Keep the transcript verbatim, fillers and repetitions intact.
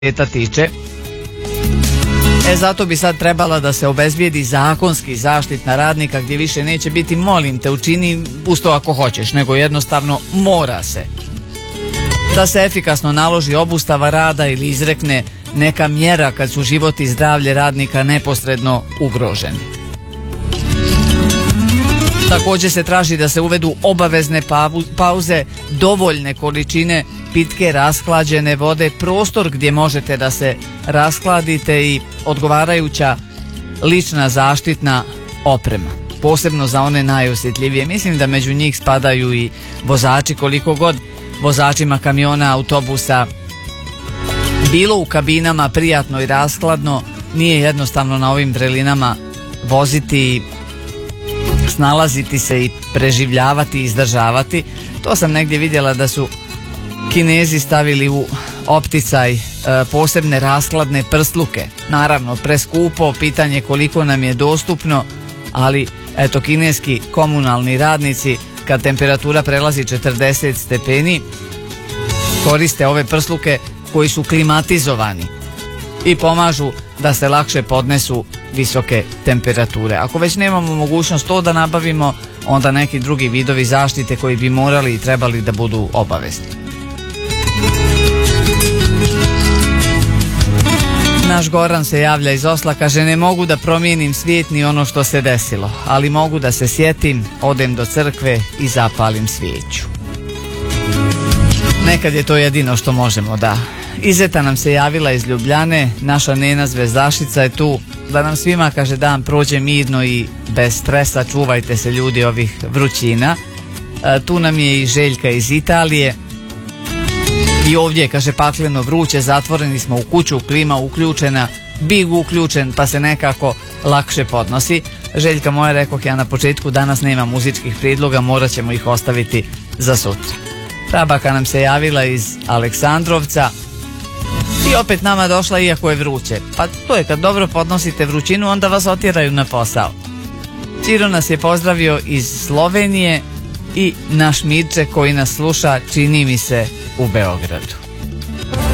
tiče. E zato bi sad trebala da se obezbijedi zakonski zaštitna radnika gdje više neće biti molim te učini usto ako hoćeš, nego jednostavno mora se. Da se efikasno naloži obustava rada ili izrekne neka mjera kad su život i zdravlje radnika neposredno ugroženi. Također se traži da se uvedu obavezne pauze, dovoljne količine pitke rashlađene vode, prostor gdje možete da se rashladite i odgovarajuća lična zaštitna oprema, posebno za one najosjetljivije. Mislim da među njih spadaju i vozači, koliko god vozačima kamiona, autobusa bilo u kabinama prijatno i rashladno, nije jednostavno na ovim vrelinama voziti, snalaziti se i preživljavati i izdržavati. To sam negdje vidjela da su Kinezi stavili u opticaj e, posebne rashladne prsluke. Naravno, preskupo, pitanje koliko nam je dostupno, ali eto, kineski komunalni radnici kad temperatura prelazi četrdeset stepeni koriste ove prsluke koji su klimatizovani i pomažu da se lakše podnesu visoke temperature. Ako već nemamo mogućnost to da nabavimo, onda neki drugi vidovi zaštite koji bi morali i trebali da budu obavezni. Naš Goran se javlja iz Osla, kaže: ne mogu da promijenim svijet ni ono što se desilo, ali mogu da se sjetim, odem do crkve i zapalim svijeću. Nekad je to jedino što možemo, da. Izeta nam se javila iz Ljubljane, naša Nena Zvezdašica je tu, da nam svima, kaže, dan prođe mirno i bez stresa, čuvajte se ljudi ovih vrućina. E, tu nam je i Željka iz Italije. I ovdje, kaže, pakleno vruće, zatvoreni smo u kuću, klima uključena, big uključen, pa se nekako lakše podnosi. Željka moja, rekoh ja na početku, danas nema muzičkih prijedloga, morat ćemo ih ostaviti za sutra. Tabaka nam se javila iz Aleksandrovca i opet nama došla iako je vruće. Pa to je kad dobro podnosite vrućinu, onda vas otjeraju na posao. Ciro nas je pozdravio iz Slovenije i naš Mirče koji nas sluša, čini mi se, u Beogradu.